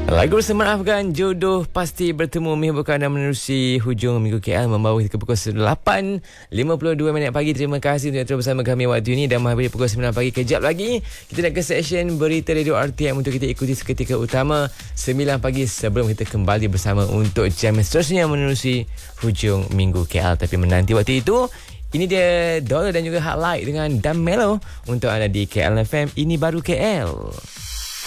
Lagu Semaafkan Jodoh Pasti Bertemu menghiburkan dan menerusi hujung minggu KL membawa ke pukul 8.52 pagi. Terima kasih untuk terus bersama kami waktu ini dan menghabari pukul 9 pagi. Kejap lagi kita nak ke session berita radio RTM untuk kita ikuti seketika utama 9 pagi sebelum kita kembali bersama untuk jam seterusnya menerusi hujung minggu KL. Tapi menanti waktu itu, ini dia Dollar dan juga Hot Light dengan Dan Melo untuk anda di KL FM. Ini baru KL.